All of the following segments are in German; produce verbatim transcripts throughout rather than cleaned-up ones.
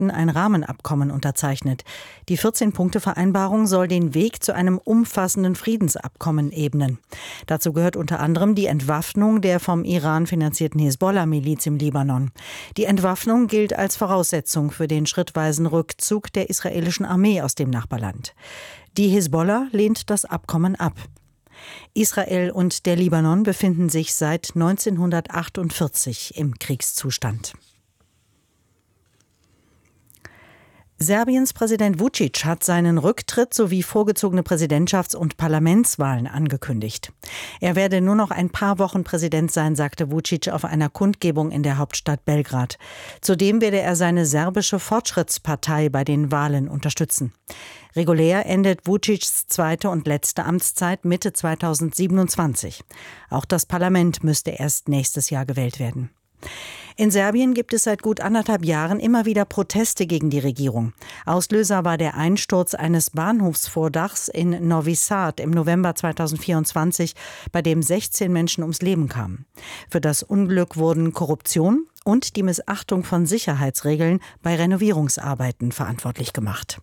Beteiligten ein Rahmenabkommen unterzeichnet. Die vierzehn-Punkte-Vereinbarung soll den Weg zu einem umfassenden Friedensabkommen ebnen. Dazu gehört unter anderem die Entwaffnung der vom Iran finanzierten Hisbollah-Miliz im Libanon. Die Entwaffnung gilt als Voraussetzung für den schrittweisen Rückzug der israelischen Armee aus dem Nachbarland. Die Hisbollah lehnt das Abkommen ab. Israel und der Libanon befinden sich seit neunzehnhundertachtundvierzig im Kriegszustand. Serbiens Präsident Vučić hat seinen Rücktritt sowie vorgezogene Präsidentschafts- und Parlamentswahlen angekündigt. Er werde nur noch ein paar Wochen Präsident sein, sagte Vučić auf einer Kundgebung in der Hauptstadt Belgrad. Zudem werde er seine serbische Fortschrittspartei bei den Wahlen unterstützen. Regulär endet Vučićs zweite und letzte Amtszeit Mitte zweitausendsiebenundzwanzig. Auch das Parlament müsste erst nächstes Jahr gewählt werden. In Serbien gibt es seit gut anderthalb Jahren immer wieder Proteste gegen die Regierung. Auslöser war der Einsturz eines Bahnhofsvordachs in Novi Sad im November zweitausendvierundzwanzig, bei dem sechzehn Menschen ums Leben kamen. Für das Unglück wurden Korruption und die Missachtung von Sicherheitsregeln bei Renovierungsarbeiten verantwortlich gemacht.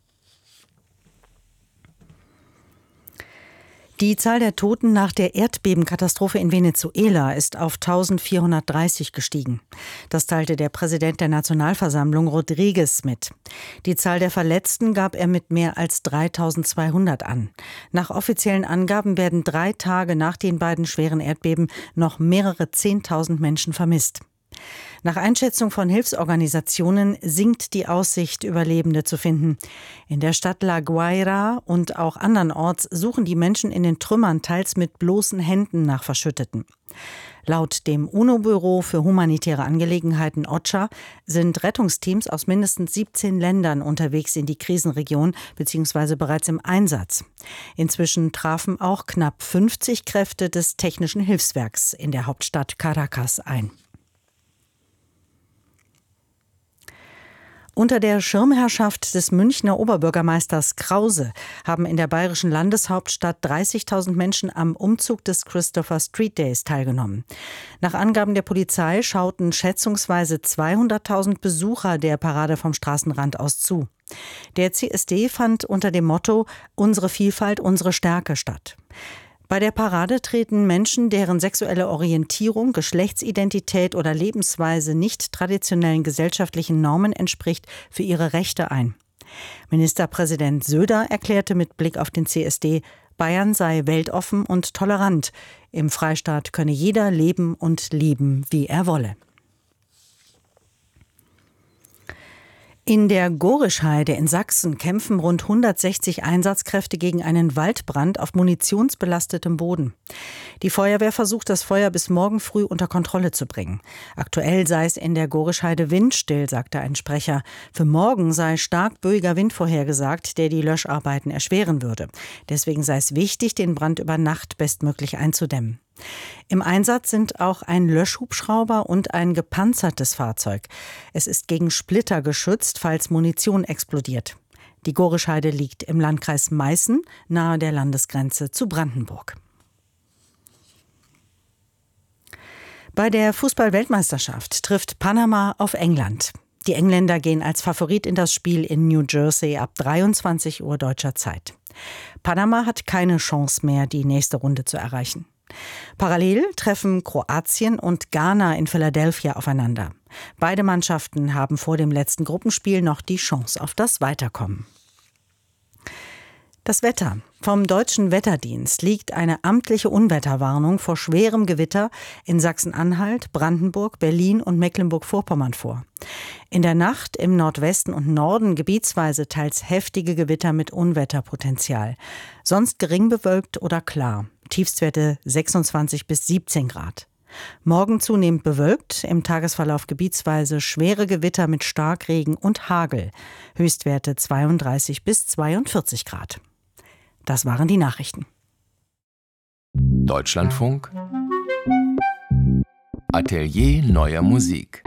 Die Zahl der Toten nach der Erdbebenkatastrophe in Venezuela ist auf eintausendvierhundertdreißig gestiegen. Das teilte der Präsident der Nationalversammlung Rodríguez mit. Die Zahl der Verletzten gab er mit mehr als dreitausendzweihundert an. Nach offiziellen Angaben werden drei Tage nach den beiden schweren Erdbeben noch mehrere Zehntausend Menschen vermisst. Nach Einschätzung von Hilfsorganisationen sinkt die Aussicht, Überlebende zu finden. In der Stadt La Guaira und auch andernorts suchen die Menschen in den Trümmern teils mit bloßen Händen nach Verschütteten. Laut dem UNO-Büro für humanitäre Angelegenheiten OCHA sind Rettungsteams aus mindestens siebzehn Ländern unterwegs in die Krisenregion bzw. bereits im Einsatz. Inzwischen trafen auch knapp fünfzig Kräfte des Technischen Hilfswerks in der Hauptstadt Caracas ein. Unter der Schirmherrschaft des Münchner Oberbürgermeisters Krause haben in der bayerischen Landeshauptstadt dreißigtausend Menschen am Umzug des Christopher Street Days teilgenommen. Nach Angaben der Polizei schauten schätzungsweise zweihunderttausend Besucher der Parade vom Straßenrand aus zu. Der C S D fand unter dem Motto »Unsere Vielfalt, unsere Stärke« statt. Bei der Parade treten Menschen, deren sexuelle Orientierung, Geschlechtsidentität oder Lebensweise nicht traditionellen gesellschaftlichen Normen entspricht, für ihre Rechte ein. Ministerpräsident Söder erklärte mit Blick auf den C S D, Bayern sei weltoffen und tolerant. Im Freistaat könne jeder leben und lieben, wie er wolle. In der Gorischheide in Sachsen kämpfen rund hundertsechzig Einsatzkräfte gegen einen Waldbrand auf munitionsbelastetem Boden. Die Feuerwehr versucht, das Feuer bis morgen früh unter Kontrolle zu bringen. Aktuell sei es in der Gorischheide windstill, sagte ein Sprecher. Für morgen sei stark böiger Wind vorhergesagt, der die Löscharbeiten erschweren würde. Deswegen sei es wichtig, den Brand über Nacht bestmöglich einzudämmen. Im Einsatz sind auch ein Löschhubschrauber und ein gepanzertes Fahrzeug. Es ist gegen Splitter geschützt, falls Munition explodiert. Die Gorischheide liegt im Landkreis Meißen, nahe der Landesgrenze zu Brandenburg. Bei der Fußball-Weltmeisterschaft trifft Panama auf England. Die Engländer gehen als Favorit in das Spiel in New Jersey ab dreiundzwanzig Uhr deutscher Zeit. Panama hat keine Chance mehr, die nächste Runde zu erreichen. Parallel treffen Kroatien und Ghana in Philadelphia aufeinander. Beide Mannschaften haben vor dem letzten Gruppenspiel noch die Chance auf das Weiterkommen. Das Wetter. Vom Deutschen Wetterdienst liegt eine amtliche Unwetterwarnung vor schwerem Gewitter in Sachsen-Anhalt, Brandenburg, Berlin und Mecklenburg-Vorpommern vor. In der Nacht im Nordwesten und Norden gebietsweise teils heftige Gewitter mit Unwetterpotenzial. Sonst gering bewölkt oder klar. Tiefstwerte sechsundzwanzig bis siebzehn Grad. Morgen zunehmend bewölkt, im Tagesverlauf gebietsweise schwere Gewitter mit Starkregen und Hagel. Höchstwerte zweiunddreißig bis zweiundvierzig Grad. Das waren die Nachrichten. Deutschlandfunk Atelier neuer Musik.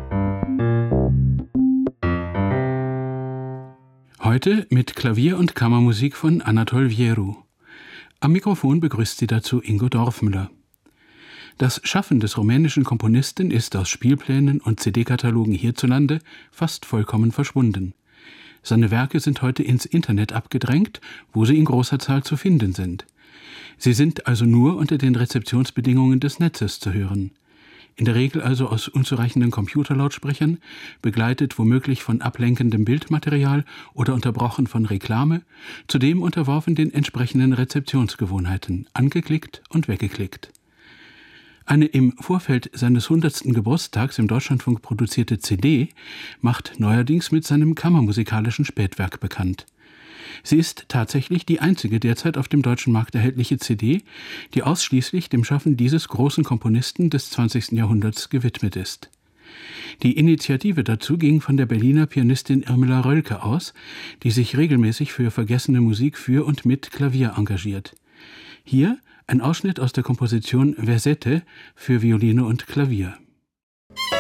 Heute mit Klavier- und Kammermusik von Anatol Wieru. Am Mikrofon begrüßt Sie dazu Ingo Dorfmüller. Das Schaffen des rumänischen Komponisten ist aus Spielplänen und C D-Katalogen hierzulande fast vollkommen verschwunden. Seine Werke sind heute ins Internet abgedrängt, wo sie in großer Zahl zu finden sind. Sie sind also nur unter den Rezeptionsbedingungen des Netzes zu hören. In der Regel also aus unzureichenden Computerlautsprechern, begleitet womöglich von ablenkendem Bildmaterial oder unterbrochen von Reklame, zudem unterworfen den entsprechenden Rezeptionsgewohnheiten, angeklickt und weggeklickt. Eine im Vorfeld seines hundertsten Geburtstags im Deutschlandfunk produzierte C D macht neuerdings mit seinem kammermusikalischen Spätwerk bekannt. Sie ist tatsächlich die einzige derzeit auf dem deutschen Markt erhältliche C D, die ausschließlich dem Schaffen dieses großen Komponisten des zwanzigsten Jahrhunderts gewidmet ist. Die Initiative dazu ging von der Berliner Pianistin Irmela Rölke aus, die sich regelmäßig für vergessene Musik für und mit Klavier engagiert. Hier ein Ausschnitt aus der Komposition Versette für Violine und Klavier.